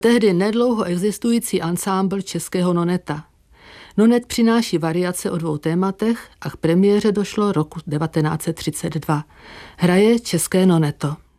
tehdy nedlouho existující ansámbl českého noneta. Nonet přináší variace o 2 tématech a k premiéře došlo roku 1932. Hraje české noneto.